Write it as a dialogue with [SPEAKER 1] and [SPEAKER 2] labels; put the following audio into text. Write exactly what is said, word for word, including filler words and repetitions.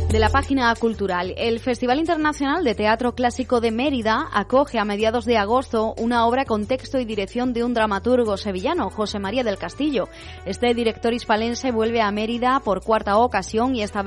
[SPEAKER 1] De la página cultural, el Festival Internacional de Teatro Clásico de Mérida acoge a mediados de agosto una obra con texto y dirección de un dramaturgo sevillano, José María del Castillo. Este director hispalense vuelve a Mérida por cuarta ocasión y esta vez